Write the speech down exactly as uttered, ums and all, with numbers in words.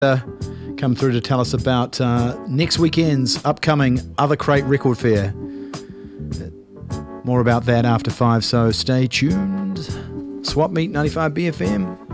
uh, come through to tell us about uh, next weekend's upcoming Other Crate Record Fair. More about that after five, so stay tuned. Swap Meet ninety-five B F M.